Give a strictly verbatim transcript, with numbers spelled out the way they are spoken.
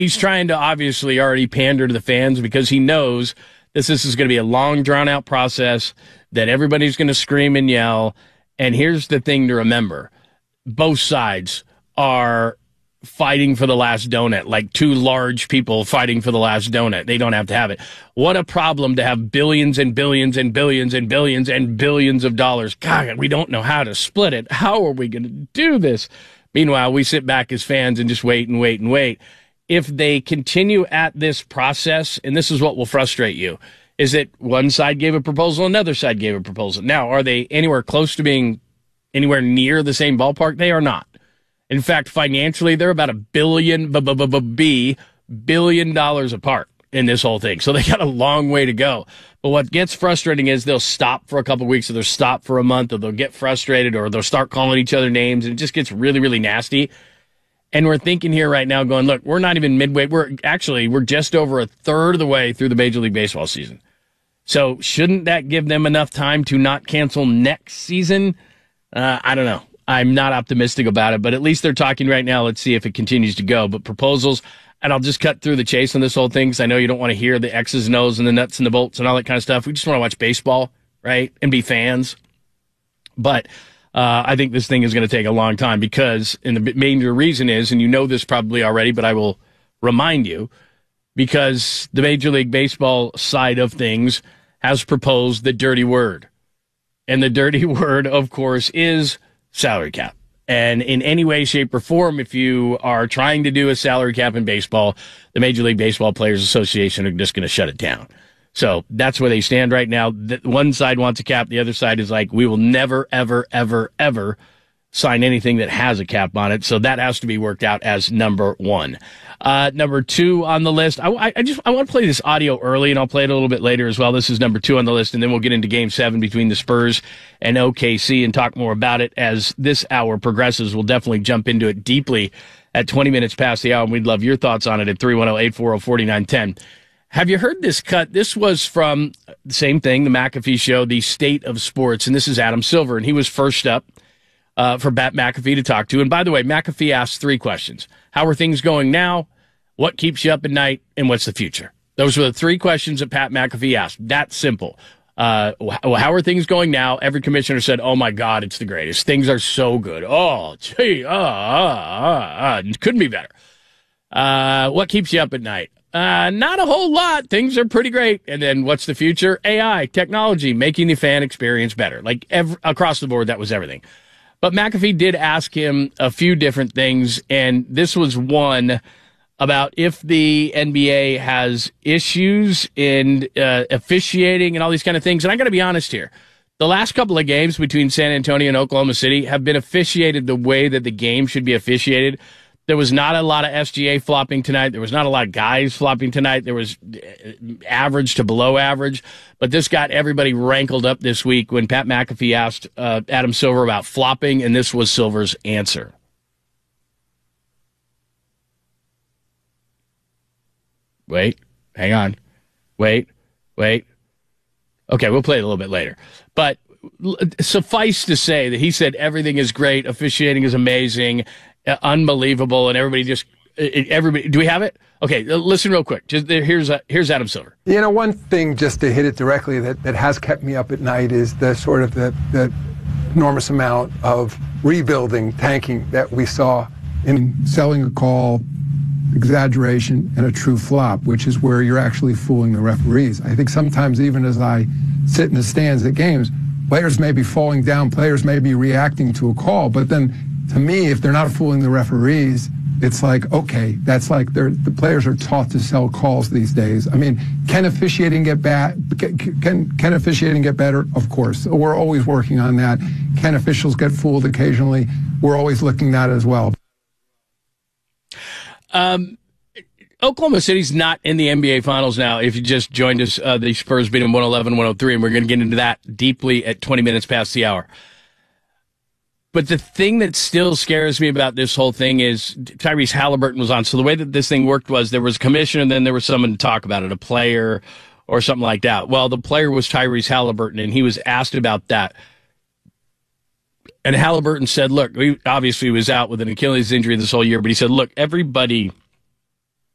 he's trying to obviously already pander to the fans because he knows this, this is going to be a long, drawn-out process, that everybody's going to scream and yell. And here's the thing to remember. Both sides are fighting for the last donut, like two large people fighting for the last donut. They don't have to have it. What a problem to have billions and billions and billions and billions and billions of dollars. God, we don't know how to split it. How are we going to do this? Meanwhile, we sit back as fans and just wait and wait and wait. If they continue at this process, and this is what will frustrate you, is that one side gave a proposal, another side gave a proposal. Now, are they anywhere close to being anywhere near the same ballpark? They are not. In fact, financially, they're about a billion, b- b- b- b- billion dollars apart in this whole thing. So they got a long way to go. But what gets frustrating is they'll stop for a couple of weeks, or they'll stop for a month, or they'll get frustrated, or they'll start calling each other names, and it just gets really, really nasty. And we're thinking here right now going, look, we're not even midway. We're actually, we're just over a third of the way through the Major League Baseball season. So shouldn't that give them enough time to not cancel next season? Uh, I don't know. I'm not optimistic about it, but at least they're talking right now. Let's see if it continues to go. But proposals, and I'll just cut through the chase on this whole thing because I know you don't want to hear the X's and O's and the nuts and the bolts and all that kind of stuff. We just want to watch baseball, right, and be fans. But uh, I think this thing is going to take a long time because, and the major reason is, and you know this probably already, but I will remind you, because the Major League Baseball side of things has proposed the dirty word. And the dirty word, of course, is salary cap. And in any way, shape, or form, if you are trying to do a salary cap in baseball, the Major League Baseball Players Association are just going to shut it down. So that's where they stand right now. One side wants a cap. The other side is like, we will never, ever, ever, ever sign anything that has a cap on it. So that has to be worked out as number one. Uh, number two on the list, I, I just I want to play this audio early, and I'll play it a little bit later as well. This is number two on the list, and then we'll get into Game seven between the Spurs and O K C and talk more about it as this hour progresses. We'll definitely jump into it deeply at twenty minutes past the hour, and we'd love your thoughts on it at three one zero, eight four zero, four nine one zero. Have you heard this cut? This was from the same thing, the McAfee Show, the State of Sports, and this is Adam Silver, and he was first up uh, for Pat McAfee to talk to. And by the way, McAfee asked three questions. How are things going now? What keeps you up at night? And what's the future? Those were the three questions that Pat McAfee asked. That simple. Uh, how are things going now? Every commissioner said, oh, my God, it's the greatest. Things are so good. Oh, gee, ah, ah, ah, couldn't be better. Uh, what keeps you up at night? Uh, not a whole lot. Things are pretty great. And then what's the future? A I, technology, making the fan experience better. Like every, across the board, that was everything. But McAfee did ask him a few different things, and this was one about if the N B A has issues in uh, officiating and all these kind of things. And I got to be honest here. The last couple of games between San Antonio and Oklahoma City have been officiated the way that the game should be officiated. There was not a lot of S G A flopping tonight. There was not a lot of guys flopping tonight. There was average to below average. But this got everybody rankled up this week when Pat McAfee asked uh, Adam Silver about flopping, and this was Silver's answer. Wait, hang on. Wait, wait. Okay, we'll play it a little bit later. But suffice to say that he said everything is great, officiating is amazing, uh, unbelievable, and everybody just everybody. Do we have it? Okay, listen real quick. Just here's uh, here's Adam Silver. You know, one thing just to hit it directly that, that has kept me up at night is the sort of the, the enormous amount of rebuilding, tanking that we saw in selling a call, exaggeration, and a true flop, which is where you're actually fooling the referees. I think sometimes even as I sit in the stands at games, players may be falling down, players may be reacting to a call, but then to me, if they're not fooling the referees, it's like, okay, that's like they're, the players are taught to sell calls these days. I mean, can officiating get bad? Can, can officiating get better? Of course. We're always working on that. Can officials get fooled occasionally? We're always looking at that as well. Um, Oklahoma City's not in the N B A Finals now. If you just joined us, uh, the Spurs beat them one eleven one oh three, and we're going to get into that deeply at twenty minutes past the hour. But the thing that still scares me about this whole thing is Tyrese Halliburton was on. So the way that this thing worked was there was a commissioner, and then there was someone to talk about it, a player or something like that. Well, the player was Tyrese Halliburton, and he was asked about that. And Halliburton said, look, we obviously was out with an Achilles injury this whole year, but he said, look, everybody